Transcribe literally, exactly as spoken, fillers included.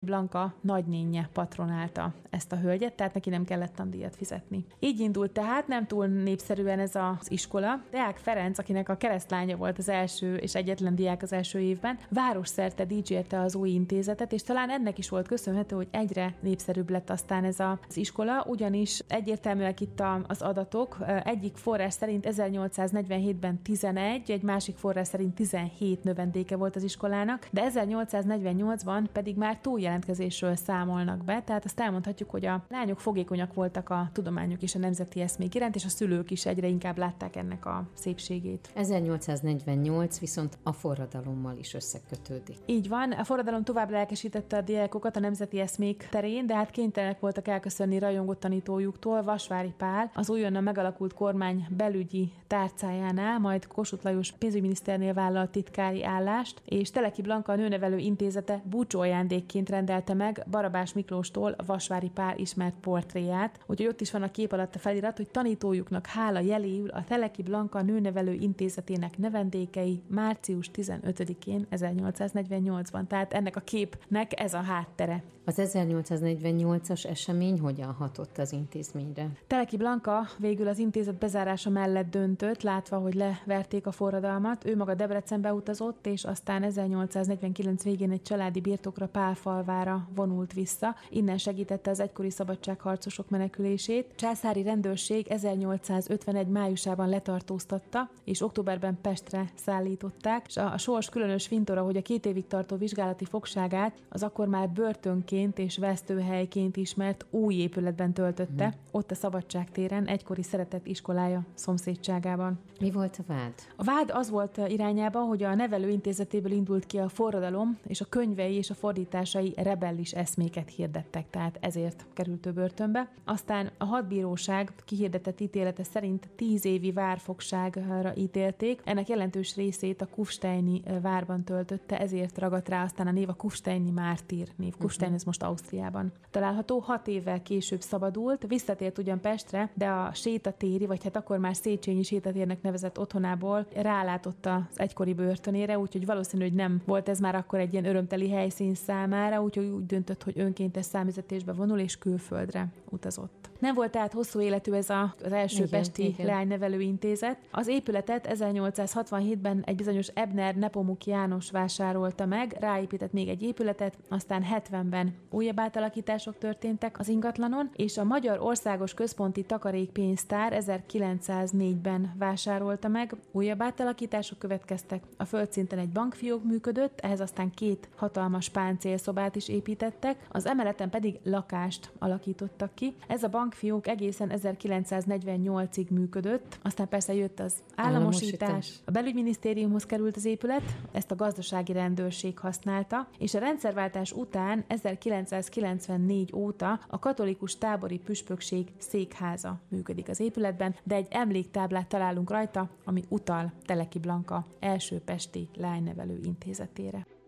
Blanka nagynénje patronálta ezt a hölgyet, tehát neki nem kellett tandíjat fizetni. Így indult tehát, nem túl népszerűen ez az iskola. Deák Ferenc, akinek a keresztlánya volt az első és egyetlen diák az első évben, városszerte dicsérte az új intézetet, és talán ennek is volt köszönhető, hogy egyre népszerűbb lett aztán ez az iskola, ugyanis egyértelműek itt az adatok. Egyik forrás szerint ezernyolcszáznegyvenhétben tizenegy, egy másik forrás szerint tizenhét növendéke volt az iskolának, de ezernyolcszáznegyvennyolcban pedig már túljelentkezésről számolnak be, tehát azt elmondhatjuk, hogy a lányok fogékonyak voltak a tudományok és a nemzeti eszmék iránt, és a szülők is egyre inkább látták ennek a szépségét. ezernyolcszáznegyvennyolc viszont a forradalommal is összekötődik. Így van, a forradalom tovább lelkesítette a diákokat a nemzeti eszmék terén, de hát kénytelenek voltak elköszönni rajongó tanítójuktól. Vasvári Pál az újonnan megalakult kormány belügyi tárcájánál, majd Kossuth Lajos pénzügyminiszternél vállalt titkári állást, és Teleki Blanka a Nőnevelő Intézete búcsú ajándékként rendelte meg Barabás Miklóstól Vasvári Pál ismert portréját, úgyhogy ott is van a kép alatt a felirat, hogy tanítójuknak hála jeléül a Teleki Blanka Nőnevelő Intézetének növendékei március tizenötödikén ezernyolcszáznegyvennyolcban. Tehát ennek a képnek ez a háttere. Az ezernyolcszáznegyvennyolcas esemény hogyan hatott az intézményre? Teleki Blanka végül az intézet bezárása mellett döntött, látva, hogy leverték a forradalmat. Ő maga Debrecenbe utazott, és aztán ezernyolcszáznegyvenkilenc végén egy családi birtokra, Pálfalvára vonult vissza. Innen segítette az egykori szabadságharcosok menekülését. Császári rendőrség ezernyolcszázötvenegy májusában letartóztatta, és októberben Pestre szállították, és a, a sors különös fintora, hogy a két évig tartó vizsgálati fogságát az akkor már börtönként és vesztőhelyként ismert új épületben töltötte, hmm. ott a Szabadságtéren, egykori szeretett iskolája szomszédságában. Mi volt a vád? A vád az volt irányában, hogy a nevelőintézetéből indult ki a forradalom, és a könyvei és a fordításai rebellis eszméket hirdettek, tehát ezért került ő börtönbe. Aztán a hadbíróság kihirdetett ítélete szerint tíz évi várfogságra ítélték, ennek jelentős részét a Kufsteini várban töltötte, ezért ragadt rá aztán a név, a Kufsteini mártír név. Kufstein, ez most Ausztriában található. Hat évvel később szabadult, visszatért ugyan Pestre, de a sétatéri, vagy hát akkor már Széchenyi sétatérnek nevezett otthonából rálátott az egykori börtönére, úgyhogy valószínű, hogy nem volt ez már akkor egy ilyen örömteli helyszín számára, úgyhogy úgy döntött, hogy önkéntes számüzetésbe vonul és külföldre utazott. Nem volt tehát hosszú életű ez a, az első igen, pesti igen. leánynevelő intézet. Az épületet ezernyolcszázhatvanhétben egy bizonyos Ebner Nepomuk János vásárolta meg, ráépített még egy épületet, aztán hetvenben újabb átalakítások történtek az ingatlanon, és a Magyar Országos Központi Takarékpénztár ezerkilencszáznégyben vásárolta meg, újabb átalakítások következtek, a földszinten egy bankfiók működött, ehhez aztán két hatalmas páncélszobát is építettek, az emeleten pedig lakást alakítottak ki. Ez a bankfiók egészen ezerkilencszáznegyvennyolcig működött, aztán persze jött az államosítás, államosítás. A belügyminisztériumhoz került az épület, ezt a gazdasági rendőrség használta, és a rendszerváltás után ezerkilencszázkilencvennégy óta a katolikus tábori püspökség székháza működik az épületben, de egy emléktáblát találunk rajta, ami utal Teleki Blanka első pesti leánynevelő intézetére.